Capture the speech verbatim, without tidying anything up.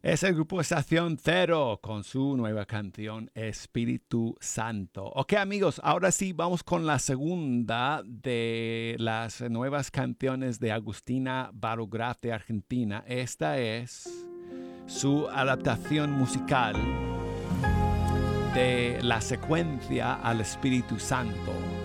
Es el grupo Estación Cero con su nueva canción Espíritu Santo. Ok, amigos, ahora sí vamos con la segunda de las nuevas canciones de Agustina Barograf de Argentina. Esta es su adaptación musical de la secuencia al Espíritu Santo.